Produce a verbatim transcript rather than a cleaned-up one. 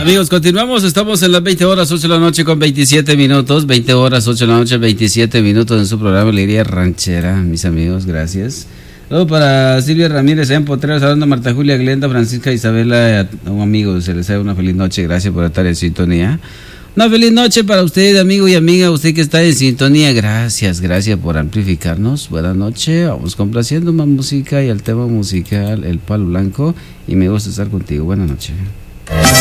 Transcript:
Amigos, continuamos, estamos en las veinte horas, ocho de la noche con veintisiete minutos, veinte horas, ocho de la noche, veintisiete minutos en su programa Alegría Ranchera, mis amigos, gracias. Luego para Silvia Ramírez, en Potreros, hablando Marta Julia, Glenda, Francisca, Isabela, un amigo, se les da una feliz noche, gracias por estar en sintonía. Una feliz noche para usted, amigo y amiga, usted que está en sintonía, gracias, gracias por amplificarnos, buenas noches, vamos complaciendo más música y el tema musical, El Palo Blanco, y me gusta estar contigo, buenas noches.